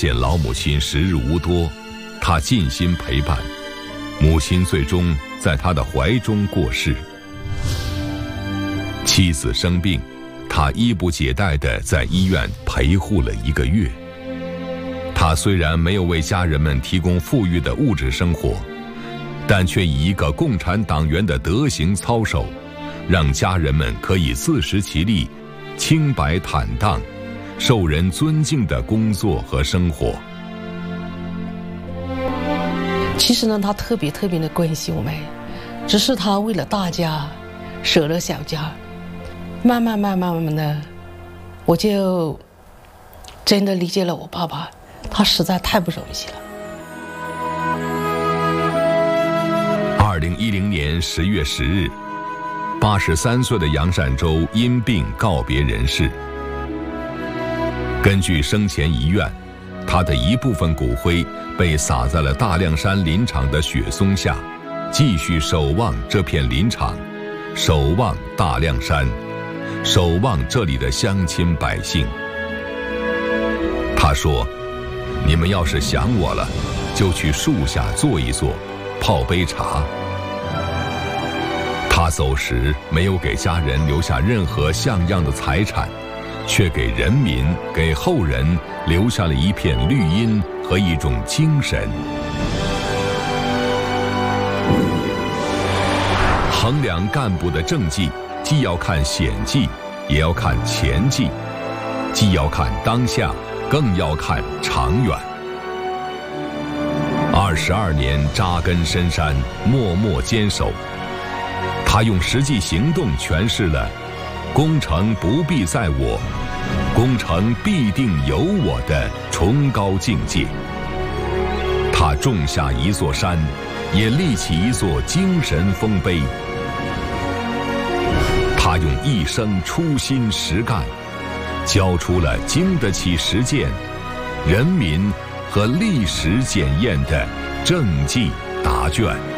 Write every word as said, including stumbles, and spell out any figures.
现老母亲时日无多，他尽心陪伴，母亲最终在他的怀中过世。妻子生病，他衣不解带地在医院陪护了一个月。他虽然没有为家人们提供富裕的物质生活，但却以一个共产党员的德行操守，让家人们可以自食其力，清白坦荡，受人尊敬的工作和生活。 其实呢，他特别特别的关心我们，只是他为了大家舍了小家。慢慢慢慢慢慢的，我就真的理解了我爸爸，他实在太不容易了。 二零一零年十月十日，八十三岁的杨善洲因病告别人世。根据生前遗愿，他的一部分骨灰被撒在了大凉山林场的雪松下，继续守望这片林场，守望大凉山，守望这里的乡亲百姓。他说：“你们要是想我了，就去树下坐一坐，泡杯茶。”他走时没有给家人留下任何像样的财产，却给人民、给后人留下了一片绿荫和一种精神。衡量干部的政绩，既要看显绩，也要看前绩；既要看当下，更要看长远。二十二年扎根深山，默默坚守。他用实际行动诠释了功成不必在我，功成必定有我的崇高境界。他种下一座山，也立起一座精神丰碑。他用一生初心实干，交出了经得起实践、人民和历史检验的政绩答卷。